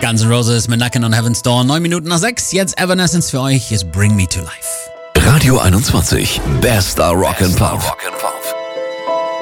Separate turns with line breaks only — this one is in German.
Guns N' Roses mit Knockin' on Heaven's Door. 9 Minuten nach 6. Jetzt Evanescence für euch ist Bring Me to Life.
Radio 21. Bester Rock'n'Pop.